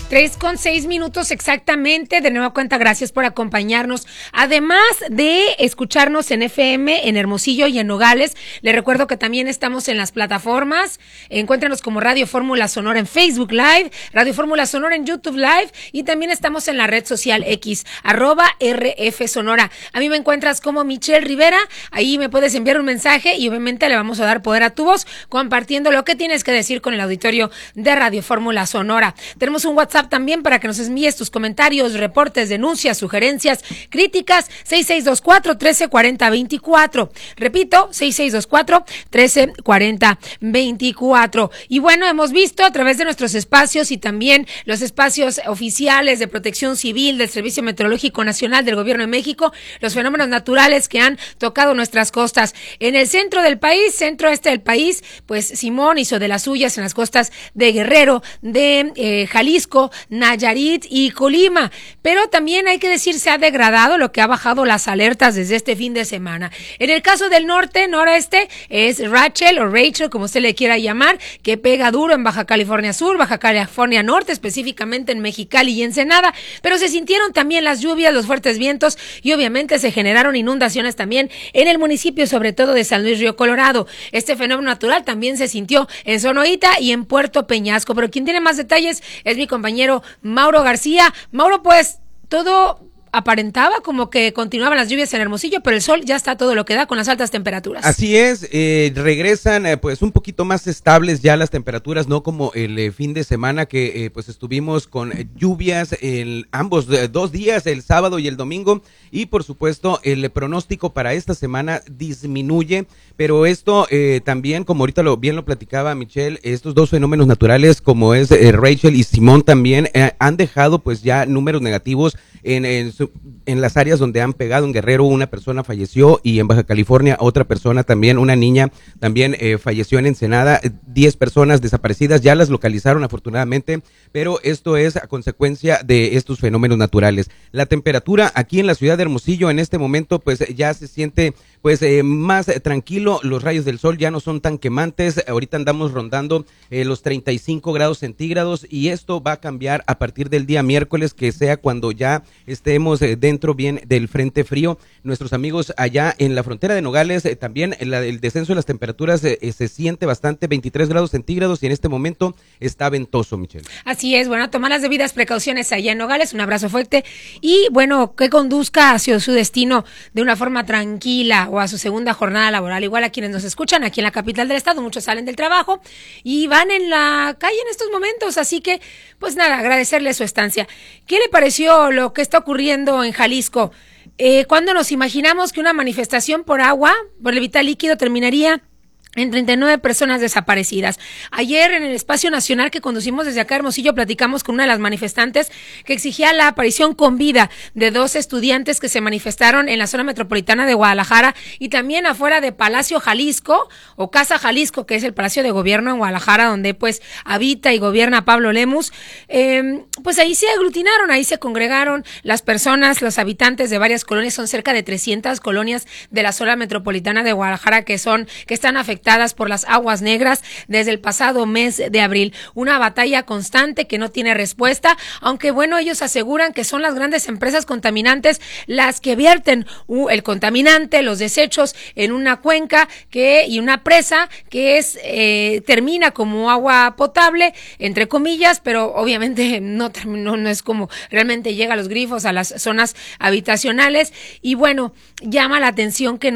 3:06 exactamente. De nueva cuenta, gracias por acompañarnos. Además de escucharnos en FM, en Hermosillo y en Nogales, les recuerdo que también estamos en las plataformas. Encuéntranos como Radio Fórmula Sonora en Facebook Live, Radio Fórmula Sonora en YouTube Live, y también estamos en la red social X, @RF Sonora. A mí me encuentras como Michelle Rivera. Ahí me puedes enviar un mensaje y obviamente le vamos a dar poder a tu voz compartiendo lo que tienes que decir con el auditorio de Radio Fórmula Sonora. Tenemos un WhatsApp también para que nos envíes tus comentarios, reportes, denuncias, sugerencias, críticas, 6624-1340-24. Repito, 6624-1340-24. Y bueno, hemos visto a través de nuestros espacios y también los espacios oficiales de Protección Civil, del Servicio Meteorológico Nacional del Gobierno de México, los fenómenos naturales que han tocado nuestras costas. En el centro del país, centro-este del país, pues Simón hizo de las suyas en las costas de Guerrero, de Jalisco, Nayarit y Colima, pero también hay que decir se ha degradado, lo que ha bajado las alertas desde este fin de semana. En el caso del norte, noreste, es Rachel o Rachel, como usted le quiera llamar, que pega duro en Baja California Sur, Baja California Norte, específicamente en Mexicali y Ensenada, pero se sintieron también las lluvias, los fuertes vientos y obviamente se generaron inundaciones también en el municipio, sobre todo de San Luis Río Colorado. Este fenómeno natural también se sintió en Sonoita y en Puerto Peñasco, pero quien tiene más detalles es mi compañero Mauro García. Mauro, pues todo aparentaba como que continuaban las lluvias en Hermosillo, pero el sol ya está todo lo que da con las altas temperaturas. Así es, regresan pues un poquito más estables ya las temperaturas, no como el fin de semana que pues estuvimos con lluvias ambos 2 días, el sábado y el domingo, y por supuesto el pronóstico para esta semana disminuye, pero esto también, como ahorita bien lo platicaba Michelle, estos dos fenómenos naturales como es Rachel y Simón también han dejado pues ya números negativos en las áreas donde han pegado. En Guerrero una persona falleció y en Baja California otra persona también, una niña también falleció en Ensenada, 10 personas desaparecidas, ya las localizaron afortunadamente, pero esto es a consecuencia de estos fenómenos naturales. La temperatura aquí en la ciudad de Hermosillo en este momento pues ya se siente pues más tranquilo, los rayos del sol ya no son tan quemantes, ahorita andamos rondando los 35 grados centígrados y esto va a cambiar a partir del día miércoles, que sea cuando ya estemos dentro bien del frente frío. Nuestros amigos allá en la frontera de Nogales también el descenso de las temperaturas se siente bastante, 23 grados centígrados y en este momento está ventoso, Michelle. Así es, bueno, tomar las debidas precauciones allá en Nogales, un abrazo fuerte y bueno, que conduzca hacia su destino de una forma tranquila o a su segunda jornada laboral. Igual a quienes nos escuchan aquí en la capital del estado, muchos salen del trabajo y van en la calle en estos momentos, así que pues nada, agradecerle su estancia. ¿Qué le pareció lo que está ocurriendo en Jalisco? ¿Cuándo nos imaginamos que una manifestación por agua, por el vital líquido, terminaría en 39 personas desaparecidas? Ayer en el espacio nacional que conducimos desde acá Hermosillo platicamos con una de las manifestantes que exigía la aparición con vida de 2 estudiantes que se manifestaron en la zona metropolitana de Guadalajara y también afuera de Palacio Jalisco o Casa Jalisco, que es el Palacio de Gobierno en Guadalajara, donde pues habita y gobierna Pablo Lemus. Pues ahí se aglutinaron, ahí se congregaron las personas, los habitantes de varias colonias, son cerca de 300 colonias de la zona metropolitana de Guadalajara que están afectadas por las aguas negras desde el pasado mes de abril. Una batalla constante que no tiene respuesta, aunque bueno, ellos aseguran que son las grandes empresas contaminantes las que vierten el contaminante, los desechos en una cuenca y una presa que termina como agua potable, entre comillas, pero obviamente no es como realmente llega a los grifos, a las zonas habitacionales, y bueno, llama la atención que